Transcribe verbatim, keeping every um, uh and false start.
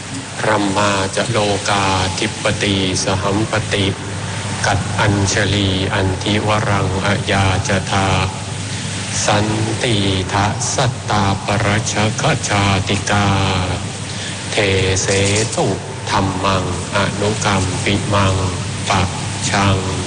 พรัมมาจะโลกาธิปติสหัมปติกัดอัญชลีอันทิวรังอายาจทาสันติทะสัตตาปรชคชาติกาเทเสตุธัมมังอนุกัมปิมังปัจฉัง